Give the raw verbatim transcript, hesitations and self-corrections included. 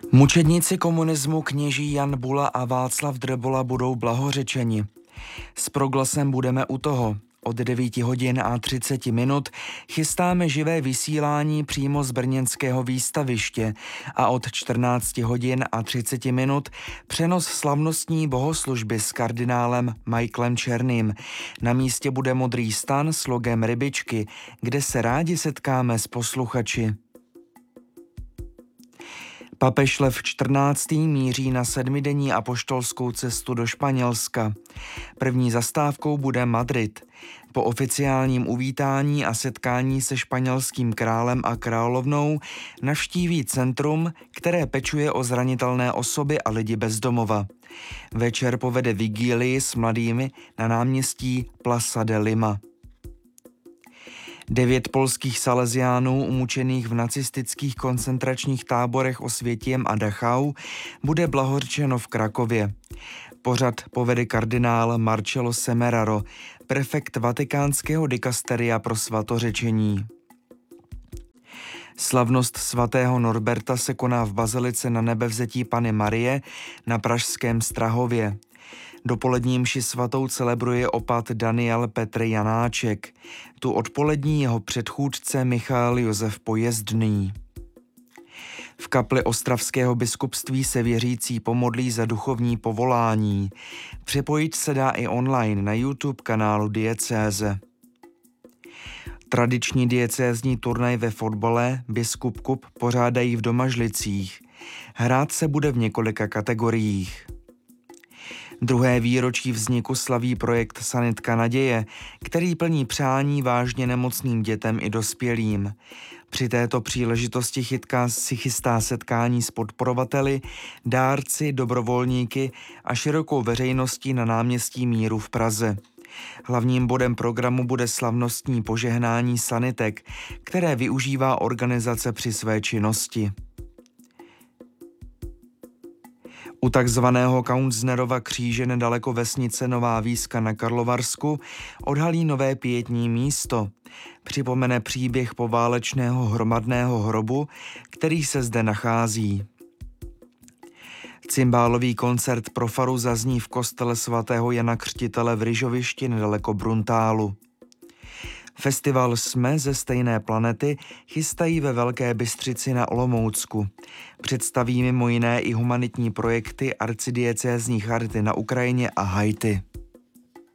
Mučedníci komunismu kněží Jan Bula a Václav Drbola budou blahořečeni. S proglasem budeme u toho. Od devět hodin a třicet minut chystáme živé vysílání přímo z brněnského výstaviště a od čtrnáct hodin a třicet minut přenos slavnostní bohoslužby s kardinálem Michaelem Černým. Na místě bude modrý stan s logem rybičky, kde se rádi setkáme s posluchači. Papež Lev čtrnáctý míří na sedmidenní apoštolskou cestu do Španělska. První zastávkou bude Madrid. Po oficiálním uvítání a setkání se španělským králem a královnou navštíví centrum, které pečuje o zranitelné osoby a lidi bez domova. Večer povede vigílii s mladými na náměstí Plaza de Lima. Devět polských salesiánů umučených v nacistických koncentračních táborech Osvětím a Dachau bude blahořečeno v Krakově. Pořad povede kardinál Marcello Semeraro, prefekt vatikánského dikasteria pro svatořečení. Slavnost svatého Norberta se koná v bazilice Na Nebevzetí Panny Marie na pražském Strahově. Dopolední mši svatou celebruje opat Daniel Petr Janáček. Tu odpolední jeho předchůdce Michal Josef Pojezdný. V kapli ostravského biskupství se věřící pomodlí za duchovní povolání. Připojit se dá i online na YouTube kanálu diecéze. Tradiční diecézní turnaj ve fotbale Biskup Cup pořádají v Domažlicích. Hrát se bude v několika kategoriích. Druhé výročí vzniku slaví projekt Sanitka naděje, který plní přání vážně nemocným dětem i dospělým. Při této příležitosti chytká si chystá setkání s podporovateli, dárci, dobrovolníky a širokou veřejností na náměstí Míru v Praze. Hlavním bodem programu bude slavnostní požehnání sanitek, které využívá organizace při své činnosti. U takzvaného Kaunsnerova kříže nedaleko vesnice Nová Výska na Karlovarsku odhalí nové pietní místo. Připomene příběh poválečného hromadného hrobu, který se zde nachází. Cymbálový koncert pro faru zazní v kostele svatého Jana Křtitele v Ryžovišti nedaleko Bruntálu. Festival Jsme ze stejné planety chystají ve Velké Bystřici na Olomoucku. Představí mimo jiné i humanitní projekty arcidiecézní charity na Ukrajině a Haiti.